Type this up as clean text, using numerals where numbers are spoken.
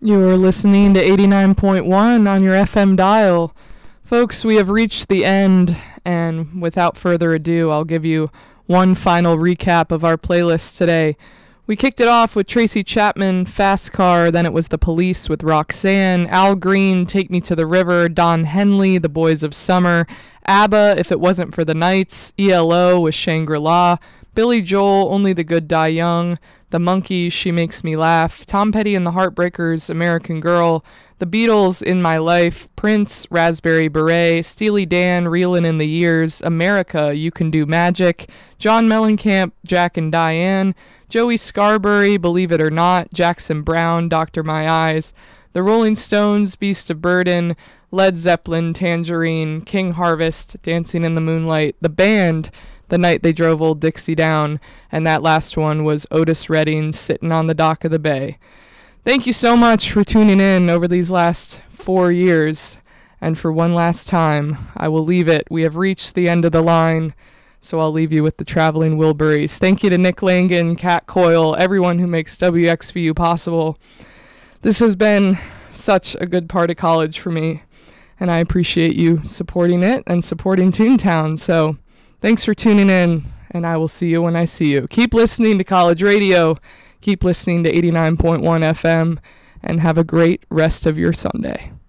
You are listening to 89.1 on your FM dial. Folks, we have reached the end, and without further ado, I'll give you one final recap of our playlist today. We kicked it off with Tracy Chapman, Fast Car, then it was The Police with Roxanne, Al Green, Take Me to the River, Don Henley, The Boys of Summer, ABBA, If It Wasn't for the Nights, ELO with Shangri-La, Billy Joel, Only the Good Die Young, The Monkees, She Makes Me Laugh, Tom Petty and the Heartbreakers, American Girl, The Beatles, In My Life, Prince, Raspberry Beret, Steely Dan, Reelin' in the Years, America, You Can Do Magic, John Mellencamp, Jack and Diane, Joey Scarberry, Believe It or Not, Jackson Browne, Dr. My Eyes, The Rolling Stones, Beast of Burden, Led Zeppelin, Tangerine, King Harvest, Dancing in the Moonlight, The Band, The Night They Drove Old Dixie Down, and that last one was Otis Redding, Sitting on the Dock of the Bay. Thank you so much for tuning in over these last 4 years, and for one last time, I will leave it. We have reached the end of the line, so I'll leave you with the Traveling Wilburys. Thank you to Nick Langan, Kat Coyle, everyone who makes WXVU possible. This has been such a good part of college for me, and I appreciate you supporting it and supporting Toontown, so thanks for tuning in, and I will see you when I see you. Keep listening to college radio, keep listening to 89.1 FM, and have a great rest of your Sunday.